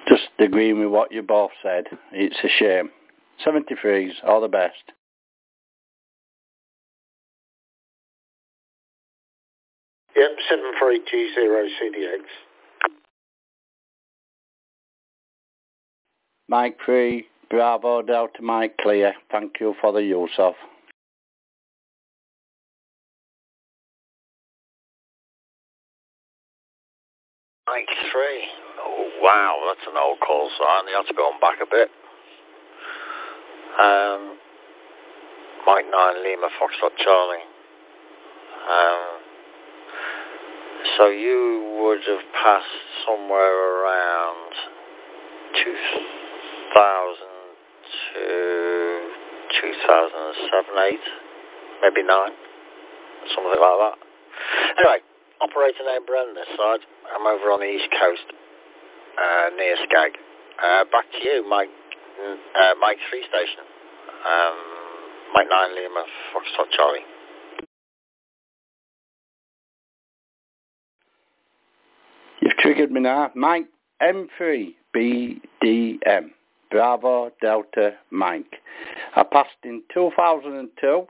Just agreeing with what you both said. It's a shame. 73s, all the best. Yep, 7320CDX. Mike 3, Bravo Delta Mike clear. Thank you for the use of. Mike 3. Oh, wow, that's an old call sign. You have to go on back a bit. Mike 9, Lima, Foxtrot, Charlie. So you would have passed somewhere around 2000 to 2007, 8, maybe 9, something like that. Anyway, operator name Brendan this side. I'm over on the East Coast, near Skag. Back to you, Mike 3 station. Mike 9, Lima, Foxtrot, Charlie. You've triggered me now. Mike M3 BDM. Bravo Delta Mike. I passed in 2002.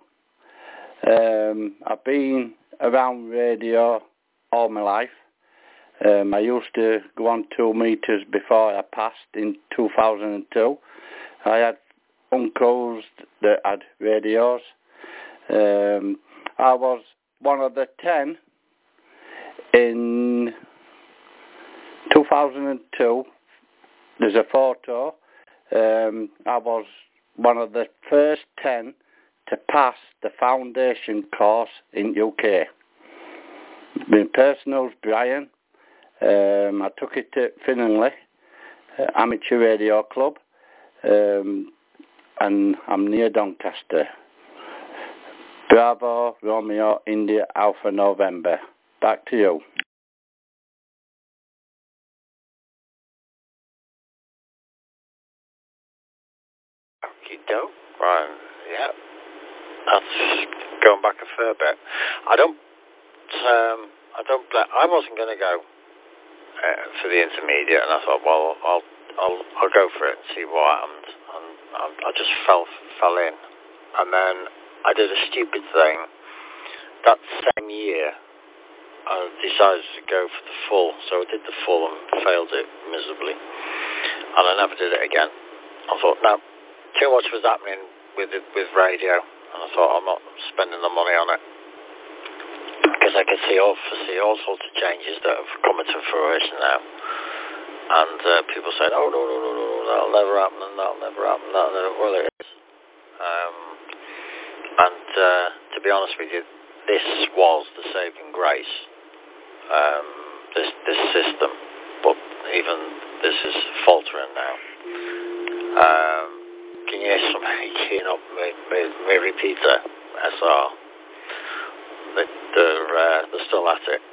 I've been around radio all my life. I used to go on 2 meters before I passed in 2002. I had uncles that had radios. I was one of the 10 in 2002. There's a photo. I was one of the first 10 to pass the foundation course in UK. My personal's Brian. I took it to Finley Amateur Radio Club, and I'm near Doncaster. Bravo, Romeo, India, Alpha, November. Back to you. Right, yeah. That's going back a fair bit. I wasn't going to go for the intermediate, and I thought, well, I'll go for it and see what happens. And I just fell in, and then I did a stupid thing. That same year, I decided to go for the full, so I did the full and failed it miserably, and I never did it again. I thought, no, too much was happening with radio, and I thought, I'm not spending the money on it, because I could foresee all sorts of changes that have come into fruition now, and people said, oh, no, that'll never happen, and that'll never happen, well, it is. To be honest with you, this was the saving grace, this system, but even this is faltering now. Can you hear somebody keying up my repeater, SR? They're still at it.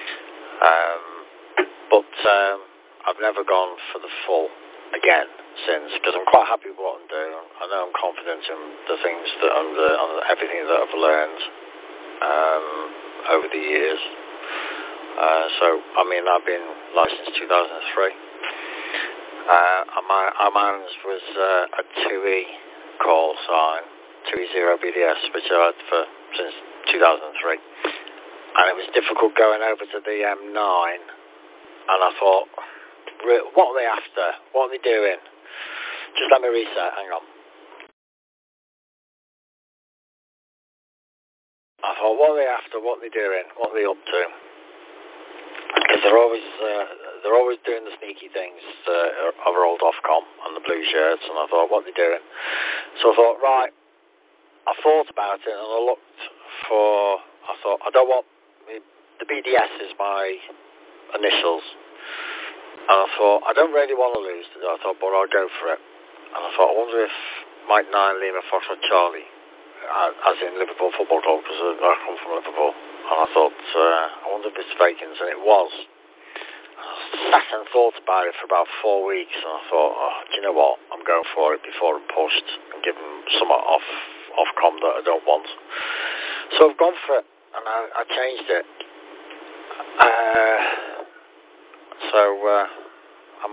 But I've never gone for the full again since, because I'm quite happy with what I'm doing. I know I'm confident in the things that on everything that I've learned over the years. So, I mean, I've been licensed 2003. Mine was a 2E call sign, 2E0 BDS, which I had since 2003. And it was difficult going over to the M9. And I thought, what are they after? What are they doing? Just let me reset, hang on. I thought, what are they after? What are they doing? What are they up to? Because they're always doing the sneaky things over old Ofcom and the blue shirts, and I thought, what are they doing? So I thought, right, I thought about it, and I thought, I don't want, the BDS is my initials, and I thought, I don't really want to lose today. I thought, but I'll go for it. And I thought, I wonder if Mike 9, Lima, Foxtrot, Charlie, as in Liverpool Football Club, because I come from Liverpool, and I thought, I wonder if it's vacant, and it was. I sat and thought about it for about 4 weeks, and I thought, oh, do you know what, I'm going for it before I'm pushed and give them some Ofcom that I don't want. So I've gone for it, and I changed it.